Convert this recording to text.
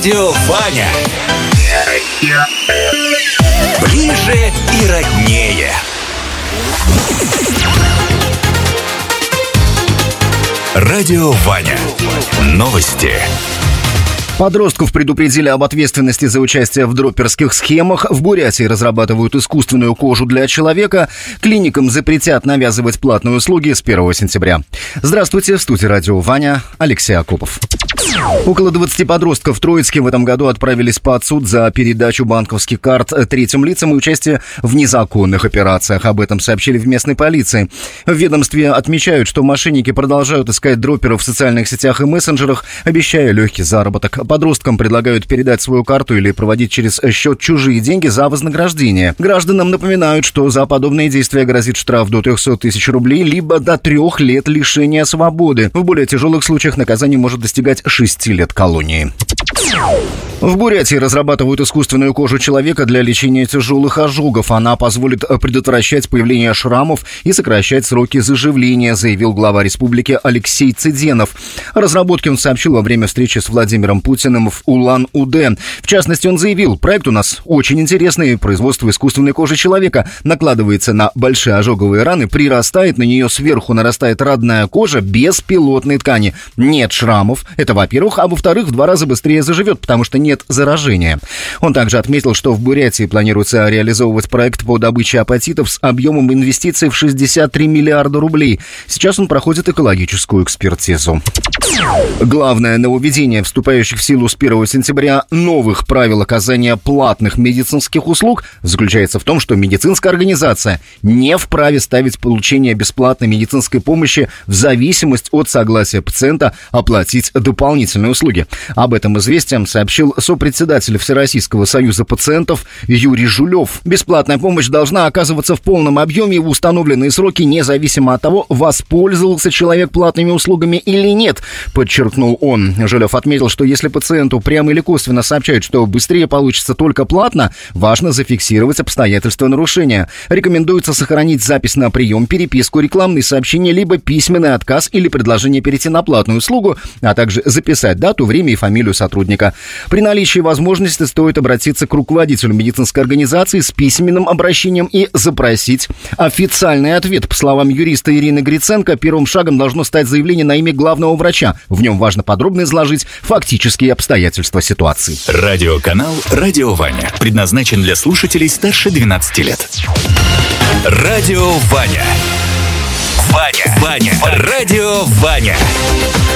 Радио Ваня. Ближе и роднее. Радио Ваня. Новости. Подростков предупредили об ответственности за участие в дропперских схемах. В Бурятии разрабатывают искусственную кожу для человека. Клиникам запретят навязывать платные услуги с 1 сентября. Здравствуйте, в студии Радио Ваня, Алексей Акопов. Около 20 подростков в Троицке в этом году отправились под суд за передачу банковских карт третьим лицам и участие в незаконных операциях. Об этом сообщили в местной полиции. В ведомстве отмечают, что мошенники продолжают искать дропперов в социальных сетях и мессенджерах, обещая легкий заработок. Подросткам предлагают передать свою карту или проводить через счет чужие деньги за вознаграждение. Гражданам напоминают, что за подобные действия грозит штраф до 300 тысяч рублей, либо до 3 лет лишения свободы. В более тяжелых случаях наказание может достигать 6 лет колонии. В Бурятии разрабатывают искусственную кожу человека для лечения тяжелых ожогов. Она позволит предотвращать появление шрамов и сокращать сроки заживления, заявил глава республики Алексей Цыденов. О разработке он сообщил во время встречи с Владимиром Путиным в Улан-Удэ. В частности, он заявил: проект у нас очень интересный. Производство искусственной кожи человека накладывается на большие ожоговые раны, прирастает на нее сверху, нарастает родная кожа без пилотной ткани. Нет шрамов, это во-первых, а во-вторых, в 2 раза быстрее заживет, потому что нет заражения. Он также отметил, что в Бурятии планируется реализовывать проект по добыче апатитов с объемом инвестиций в 63 миллиарда рублей. Сейчас он проходит экологическую экспертизу. Главное нововведение, вступающих в силу с 1 сентября новых правил оказания платных медицинских услуг, заключается в том, что медицинская организация не вправе ставить получение бесплатной медицинской помощи в зависимость от согласия пациента оплатить дополнительные услуги. Об этом «Известиям» сообщил сопредседатель Всероссийского союза пациентов Юрий Жулев. Бесплатная помощь должна оказываться в полном объеме и в установленные сроки, независимо от того, воспользовался человек платными услугами или нет, подчеркнул он. Жулев отметил, что если пациенту прямо или косвенно сообщают, что быстрее получится только платно, важно зафиксировать обстоятельства нарушения. Рекомендуется сохранить запись на прием, переписку, рекламные сообщения, либо письменный отказ или предложение перейти на платную услугу, а также записать дату, время и фамилию сотрудника. При наличии возможности стоит обратиться к руководителю медицинской организации с письменным обращением и запросить официальный ответ. По словам юриста Ирины Гриценко, первым шагом должно стать заявление на имя главного врача. В нем важно подробно изложить фактические обстоятельства ситуации. Радиоканал «Радио Ваня» предназначен для слушателей старше 12 лет. Радио Ваня. Ваня. Радио Ваня.